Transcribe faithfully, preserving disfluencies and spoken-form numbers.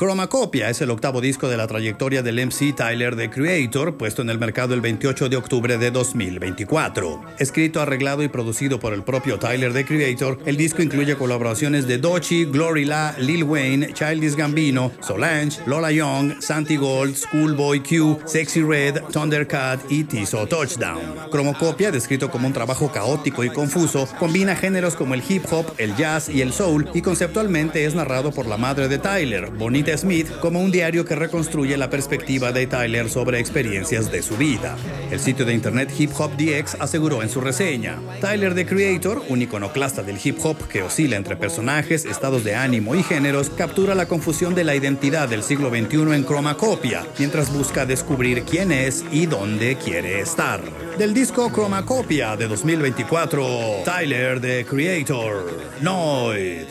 Chromacopia es el octavo disco de la trayectoria del M C Tyler, The Creator, puesto en el mercado el veintiocho de octubre de dos mil veinticuatro. Escrito, arreglado y producido por el propio Tyler, The Creator, el disco incluye colaboraciones de Doechii, Glory La, Lil Wayne, Childish Gambino, Solange, Lola Young, Santi Gold, Schoolboy Q, Sexy Red, Thundercat y Tizo Touchdown. Chromacopia, descrito como un trabajo caótico y confuso, combina géneros como el hip hop, el jazz y el soul, y conceptualmente es narrado por la madre de Tyler, Bonita Smith, como un diario que reconstruye la perspectiva de Tyler sobre experiencias de su vida. El sitio de internet Hip Hop D X aseguró en su reseña: Tyler, The Creator, un iconoclasta del hip hop que oscila entre personajes, estados de ánimo y géneros, captura la confusión de la identidad del siglo veintiuno en Chromacopia, mientras busca descubrir quién es y dónde quiere estar. Del disco Chromacopia de dos mil veinticuatro, Tyler, The Creator, Noid.